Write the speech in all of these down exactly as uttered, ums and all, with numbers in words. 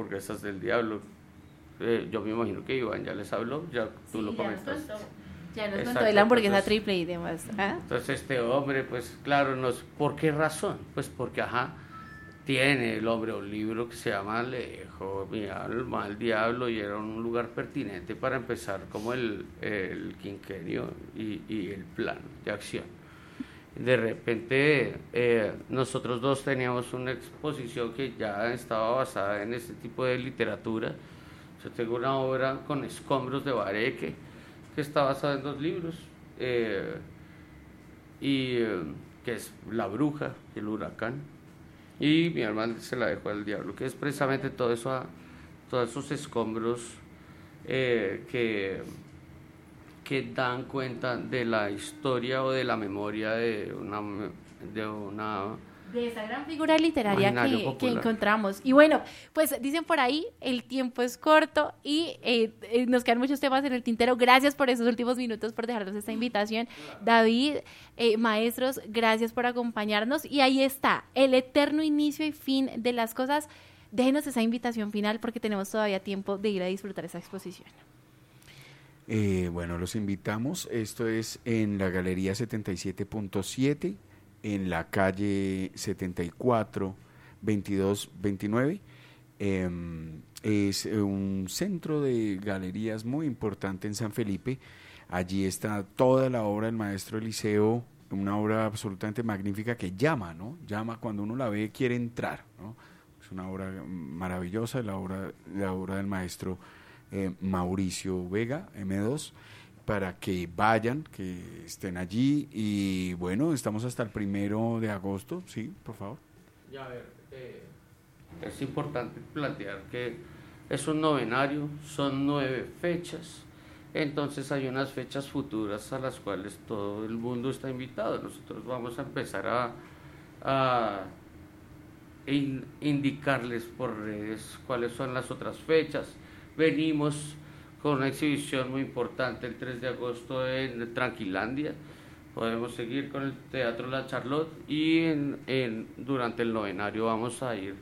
hamburguesas del diablo. Eh, yo me imagino que Iván ya les habló, ya tú sí, lo ya comentas. Nos ya nos Exacto, contó de la hamburguesa entonces, triple y demás. ¿Ah? Entonces este hombre, pues claro, nos, ¿por qué razón? Pues porque, ajá, tiene el hombre un libro que se llama Le dejó mi alma al diablo, y era un lugar pertinente para empezar como el, el quinquenio y, y el plan de acción. De repente eh, nosotros dos teníamos una exposición que ya estaba basada en este tipo de literatura. Yo tengo una obra con escombros de Bareque que está basada en dos libros, eh, y eh, que es La bruja y el huracán, y mi hermano se la dejó al diablo, que es precisamente todo eso, a, todos esos escombros eh, que que dan cuenta de la historia o de la memoria de una de una de esa gran figura literaria que, que popular. encontramos. Y bueno, pues dicen por ahí, el tiempo es corto y eh, eh, nos quedan muchos temas en el tintero. Gracias por esos últimos minutos, por dejarnos esta invitación. David, eh, maestros, gracias por acompañarnos. Y ahí está, el eterno inicio y fin de las cosas. Déjenos esa invitación final porque tenemos todavía tiempo de ir a disfrutar esa exposición. Eh, bueno, los invitamos. Esto es en la Galería setenta y siete punto siete, en la calle setenta y cuatro, veintidós veintinueve. Eh, es un centro de galerías muy importante en San Felipe. Allí está toda la obra del maestro Eliseo, una obra absolutamente magnífica que llama, ¿no? Llama cuando uno la ve, quiere entrar, ¿no? Es una obra maravillosa, la obra, la obra del maestro eh, Mauricio Vega, eme dos, para que vayan, que estén allí. Y bueno, estamos hasta el primero de agosto, sí, por favor. Ya, a ver, eh, es importante plantear que es un novenario, son nueve fechas, entonces hay unas fechas futuras a las cuales todo el mundo está invitado. Nosotros vamos a empezar a, a in, indicarles por redes cuáles son las otras fechas. Venimos con una exhibición muy importante el tres de agosto en Tranquilandia. Podemos seguir con el Teatro La Charlotte, y en, en, durante el novenario vamos a ir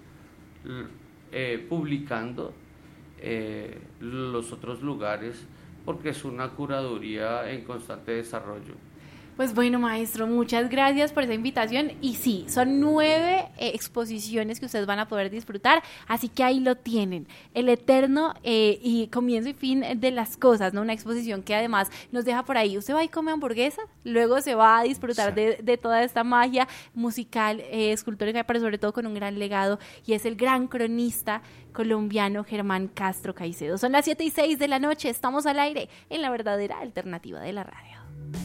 eh, publicando eh, los otros lugares, porque es una curaduría en constante desarrollo. Pues bueno, maestro, muchas gracias por esa invitación. Y sí, son nueve eh, exposiciones que ustedes van a poder disfrutar, así que ahí lo tienen, el eterno eh, y comienzo y fin de las cosas, ¿no? Una exposición que además nos deja por ahí, usted va y come hamburguesa, luego se va a disfrutar de, de toda esta magia musical, eh, escultórica, pero sobre todo con un gran legado, y es el gran cronista colombiano Germán Castro Caicedo. Son las siete y seis de la noche, estamos al aire en la verdadera alternativa de la radio.